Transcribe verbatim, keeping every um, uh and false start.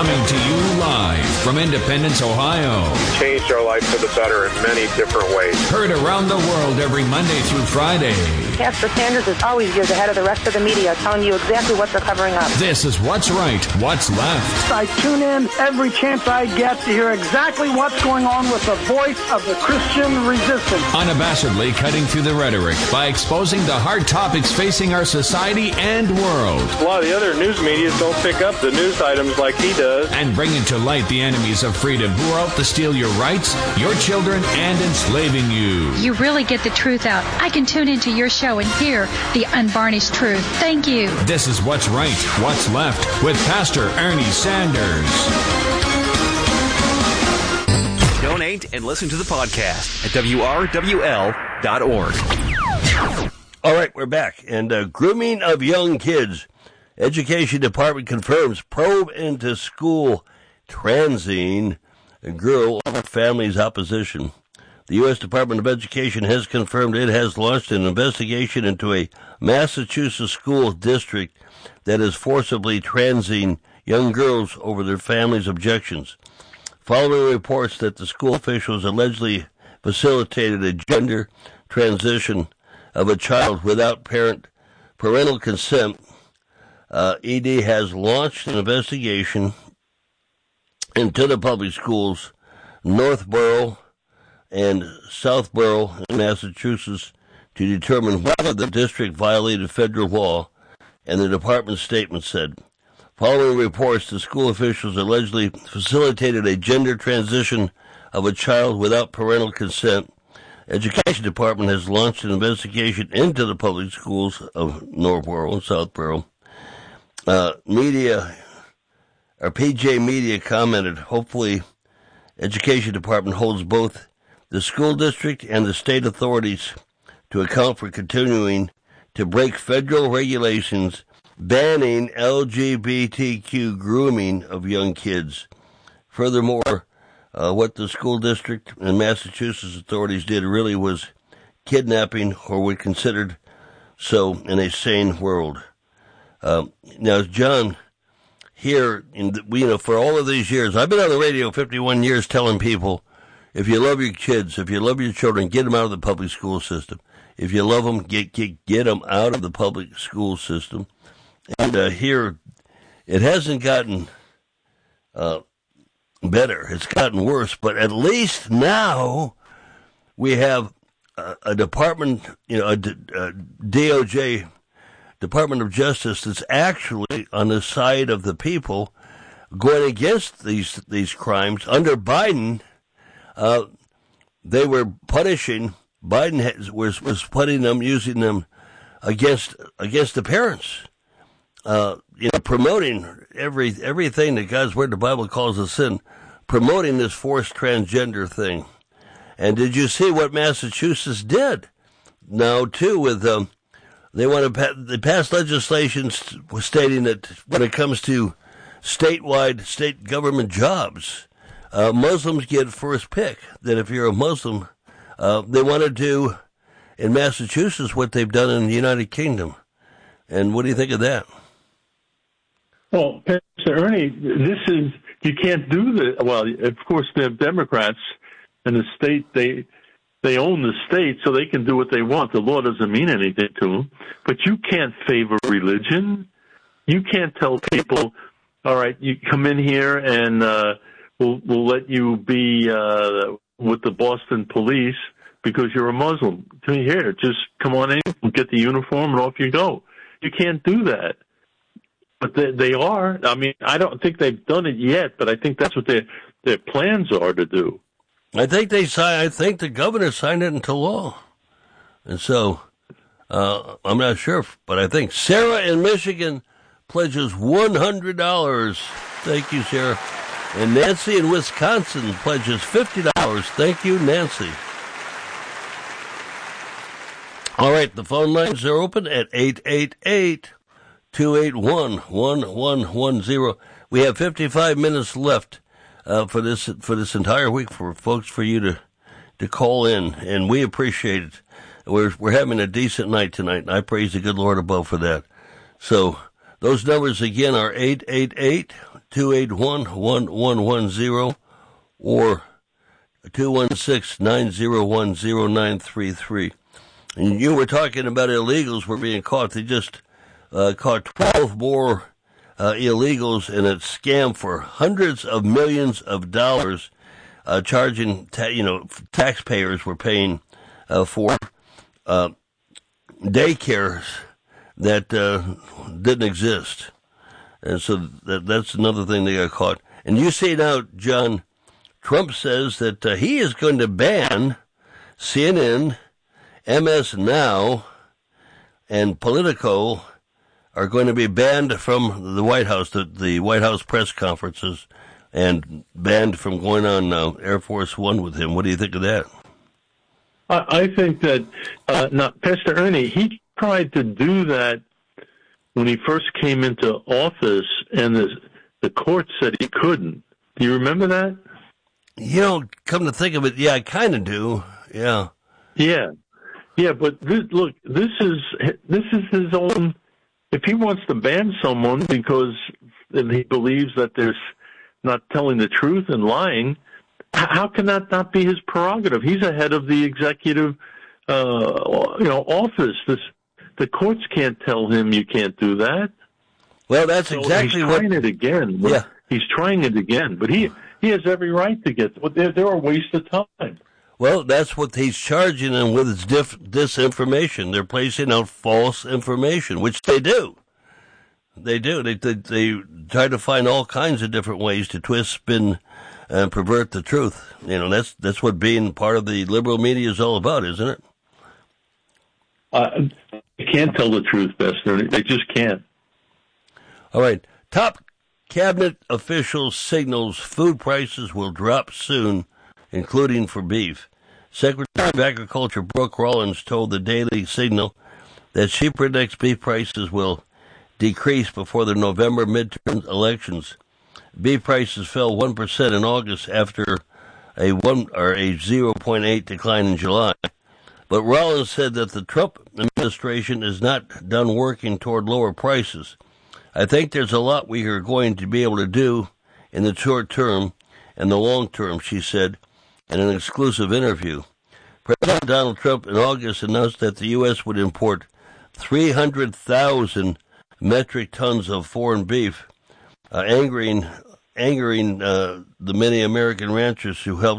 Coming to you live from Independence, Ohio. Changed our life for the better in many different ways. Heard around the world every Monday through Friday. Pastor Sanders is always years ahead of the rest of the media, telling you exactly what they're covering up. This is What's Right, What's Left. I tune in every chance I get to hear exactly what's going on with the voice of the Christian resistance. Unabashedly cutting through the rhetoric by exposing the hard topics facing our society and world. A lot of the other news media don't pick up the news items like he does. And bringing to light the enemies of freedom who are out to steal your rights, your children, and enslaving you. You really get the truth out. I can tune into your show and hear the unvarnished truth. Thank you. This is What's Right, What's Left with Pastor Ernie Sanders. Donate and listen to the podcast at W R W L dot org. All right, we're back. And uh, grooming of young kids. Education Department confirms probe into school transing a girl over family's opposition. The U S Department of Education has confirmed it has launched an investigation into a Massachusetts school district that is forcibly transing young girls over their families' objections. Following reports that the school officials allegedly facilitated a gender transition of a child without parent parental consent, uh, E D has launched an investigation into the public schools, Northborough and Southborough in Massachusetts, to determine whether the district violated federal law, and the department's statement said. Following reports, the school officials allegedly facilitated a gender transition of a child without parental consent. Education Department has launched an investigation into the public schools of Northborough and Southborough. Uh, media, or P J Media commented, hopefully Education Department holds both the school district and the state authorities to account for continuing to break federal regulations banning L G B T Q grooming of young kids. Furthermore, uh, what the school district and Massachusetts authorities did really was kidnapping, or were considered so in a sane world. Uh, now, John, here, in the, you know, for all of these years, I've been on the radio fifty-one years telling people, if you love your kids, if you love your children, get them out of the public school system. If you love them, get get, get them out of the public school system. And uh, here, it hasn't gotten uh, better. It's gotten worse. But at least now we have a, a department, you know, a, a D O J, Department of Justice, that's actually on the side of the people going against these these crimes. Under Biden, uh, they were punishing. Biden has, was was putting them, using them against against the parents. Uh, you know, promoting every everything that God's Word, the Bible, calls a sin, promoting this forced transgender thing. And did you see what Massachusetts did? Now, too, with um, they want to pa- they passed legislation stating that when it comes to statewide state government jobs, uh, Muslims get first pick. That if you're a Muslim, uh, they want to do in Massachusetts what they've done in the United Kingdom. And what do you think of that? Well, Pastor Ernie, this is, you can't do this. Well, of course, they're Democrats in the state. They they own the state, so they can do what they want. The law doesn't mean anything to them. But you can't favor religion. You can't tell people, all right, you come in here and uh, we'll, we'll let you be uh, with the Boston police because you're a Muslim. Here, just come on in, we'll get the uniform, and off you go. You can't do that. But they, they are. I mean, I don't think they've done it yet, but I think that's what their their plans are to do. I think they signed. I think the governor signed it into law, and so uh, I'm not sure, but I think Sarah in Michigan pledges one hundred dollars. Thank you, Sarah. And Nancy in Wisconsin pledges fifty dollars. Thank you, Nancy. All right, the phone lines are open at eight eight eight, two eight one, one one one zero. We have fifty-five minutes left uh, for this for this entire week for folks for you to to call in, and we appreciate it. We're we're having a decent night tonight, and I praise the good Lord above for that. So those numbers again are eight eight eight, two eight one, one one one zero or two one six, nine zero one, zero nine three three. And you were talking about illegals were being caught. They just uh, caught twelve more uh, illegals in a scam for hundreds of millions of dollars, uh, charging, ta- you know, taxpayers were paying uh, for uh, daycares that uh, didn't exist. And so that, that's another thing they got caught. And you see now, John, Trump says that uh, he is going to ban C N N, M S Now, and Politico are going to be banned from the White House, the, the White House press conferences, and banned from going on uh, Air Force One with him. What do you think of that? I, I think that, uh, not Pastor Ernie, he tried to do that when he first came into office, and the, the court said he couldn't. Do you remember that? You know, come to think of it, yeah, I kind of do. Yeah. Yeah. Yeah, but this, look, this is this is his own. If he wants to ban someone because he believes that they're not telling the truth and lying, how can that not be his prerogative? He's a head of the executive, uh, you know, office. This the courts can't tell him you can't do that. Well, that's so exactly he's what. Trying it again. Yeah, he's trying it again, but he he has every right to get. They're, they're a waste of time. Well, that's what he's charging them with, is diff- disinformation. They're placing out false information, which they do. They do. They, they they try to find all kinds of different ways to twist, spin, and pervert the truth. You know, that's that's what being part of the liberal media is all about, isn't it? Uh, they can't tell the truth, Bester. They just can't. All right. Top cabinet officials signals food prices will drop soon, including for beef. Secretary of Agriculture Brooke Rollins told the Daily Signal that she predicts beef prices will decrease before the November midterm elections. Beef prices fell one percent in August after a one or a zero point eight decline in July. But Rollins said that the Trump administration is not done working toward lower prices. I think there's a lot we are going to be able to do in the short term and the long term, she said in an exclusive interview. President Donald Trump in August announced that the U S would import three hundred thousand metric tons of foreign beef, uh, angering, angering uh, the many American ranchers who helped